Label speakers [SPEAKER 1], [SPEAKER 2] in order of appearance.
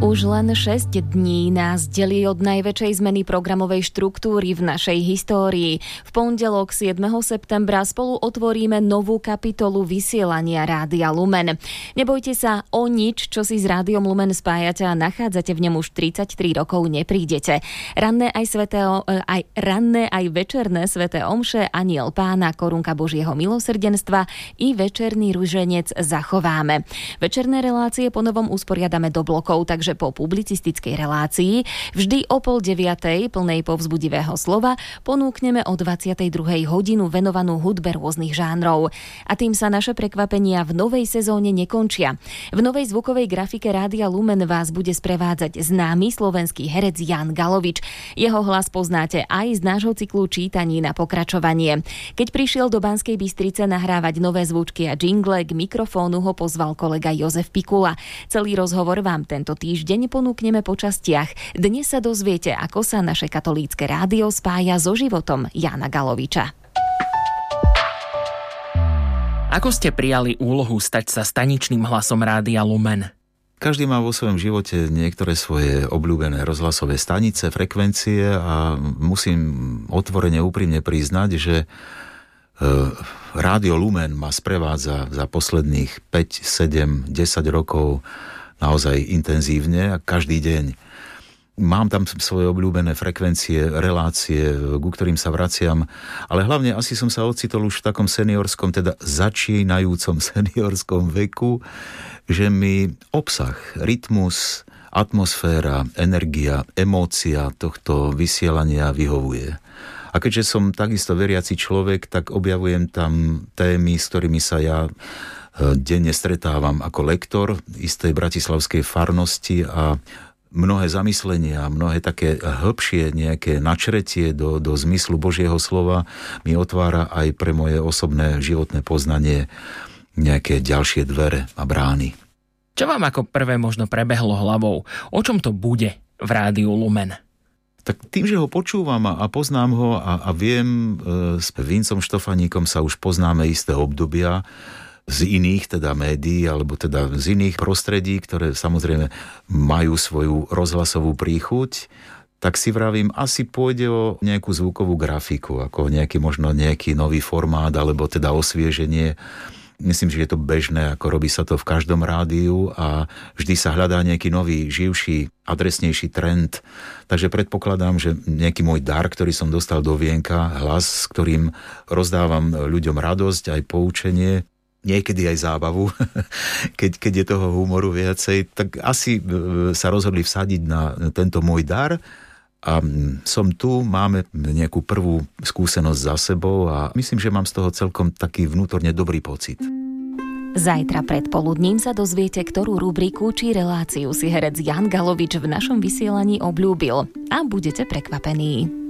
[SPEAKER 1] Už len 6 dní nás delí od najväčšej zmeny programovej štruktúry v našej histórii. V pondelok 7. septembra spolu otvoríme novú kapitolu vysielania Rádia Lumen. Nebojte sa, o nič, čo si s Rádiom Lumen spájate a nachádzate v ňom už 33 rokov, neprídete. Ranné aj večerné sväté omše, Anjel Pána, korunka Božieho milosrdenstva i večerný ruženec zachováme. Večerné relácie ponovom usporiadame do blokov, takže po publicistickej relácii vždy o 8:30 plnej povzbudivého slova ponúkneme o 22:00 hodinu venovanú hudbe rôznych žánrov. A tým sa naše prekvapenia v novej sezóne nekončia. V novej zvukovej grafike Rádia Lumen vás bude sprevádzať známy slovenský herec Ján Galovič. Jeho hlas poznáte aj z nášho cyklu čítaní na pokračovanie. Keď prišiel do Banskej Bystrice nahrávať nové zvučky a jingle, k mikrofónu ho pozval kolega Jozef Pikula. Celý rozhovor vám tento týždeň ponúkneme po častiach. Dnes sa dozviete, ako sa naše katolícke rádio spája so životom Jána Galoviča.
[SPEAKER 2] Ako ste prijali úlohu stať sa staničným hlasom Rádia Lumen?
[SPEAKER 3] Každý má vo svojom živote niektoré svoje obľúbené rozhlasové stanice, frekvencie a musím otvorene, úprimne priznať, že Rádio Lumen ma sprevádza za posledných 5, 7, 10 rokov naozaj intenzívne a každý deň. Mám tam svoje obľúbené frekvencie, relácie, ku ktorým sa vraciam, ale hlavne asi som sa ocitol už v takom seniorskom, teda začínajúcom seniorskom veku, že mi obsah, rytmus, atmosféra, energia, emócia tohto vysielania vyhovuje. A keďže som takisto veriaci človek, tak objavujem tam témy, s ktorými sa ja denne stretávam ako lektor istej bratislavskej farnosti a mnohé zamyslenia, mnohé také hĺbšie nejaké načretie do zmyslu Božieho slova mi otvára aj pre moje osobné životné poznanie nejaké ďalšie dvere a brány.
[SPEAKER 2] Čo vám ako prvé možno prebehlo hlavou? O čom to bude v Rádiu Lumen?
[SPEAKER 3] Tak tým, že ho počúvam a poznám ho a viem, s Vincom Štofaníkom sa už poznáme isté obdobia z iných teda médií, alebo teda z iných prostredí, ktoré samozrejme majú svoju rozhlasovú príchuť, tak si vravím, asi pôjde o nejakú zvukovú grafiku, ako možno nejaký nový formát, alebo teda osvieženie. Myslím, že je to bežné, ako robí sa to v každom rádiu a vždy sa hľadá nejaký nový, živší, adresnejší trend. Takže predpokladám, že nejaký môj dar, ktorý som dostal do vienka, hlas, s ktorým rozdávam ľuďom radosť, aj poučenie, niekedy aj zábavu, keď je toho humoru viacej, tak asi sa rozhodli vsadiť na tento môj dar. A som tu, máme nejakú prvú skúsenosť za sebou a myslím, že mám z toho celkom taký vnútorne dobrý pocit.
[SPEAKER 1] Zajtra predpoludním sa dozviete, ktorú rubriku či reláciu si herec Ján Galovič v našom vysielaní obľúbil a budete prekvapení.